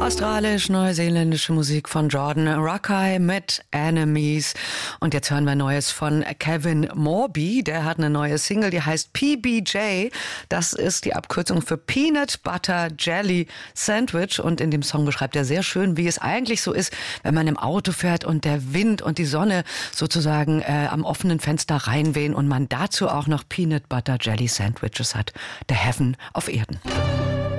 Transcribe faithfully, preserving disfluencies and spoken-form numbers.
Australisch-neuseeländische Musik von Jordan Rakei mit Enemies. Und jetzt hören wir Neues von Kevin Morby. Der hat eine neue Single, die heißt P B J. Das ist die Abkürzung für Peanut Butter Jelly Sandwich. Und in dem Song beschreibt er sehr schön, wie es eigentlich so ist, wenn man im Auto fährt und der Wind und die Sonne sozusagen äh, am offenen Fenster reinwehen und man dazu auch noch Peanut Butter Jelly Sandwiches hat. Der Heaven auf Erden.